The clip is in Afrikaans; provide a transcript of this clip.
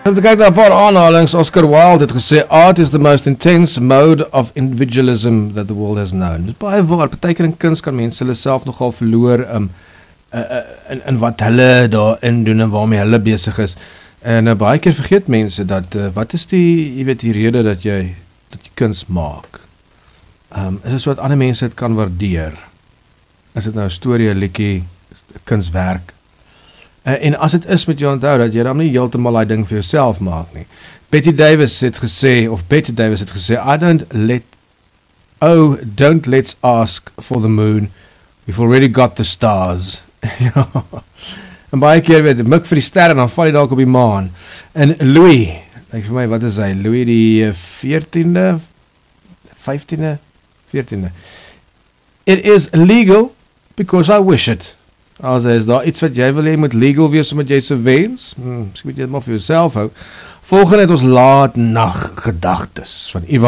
Om te kyk na 'n paar aanhalings, Oscar Wilde het gesê, art is the most intense mode of individualism that the world has known. Dit is baie waar, partykeer in kuns kan mense hulle self nogal verloor in wat hulle daarin doen en waarmee hulle besig is. En baie keer vergeet mense dat, wat is die rede dat jy kuns maak? Is dit so dat ander mense dit kan waardeer? Is dit nou 'n storie, 'n liedjie, 'n kunswerk? En as dit is, moet jy onthou dat jy dan nie heeltemal daai ding vir jouself maak nie. Betty Davis het gesê, don't let's ask for the moon, we've already got the stars. En baie keer mik vir die sterre, en dan val jy dalk op die maan. En Louis, vir my, wat is hy? Louis die 14de, 15de, 14de. It is illegal because I wish it. As is daar iets wat jy wil hê moet legal wees omdat jy so wens? Miskien moet jy dit maar vir jouself hou. Volgende het ons laat nag gedagtes van Ivan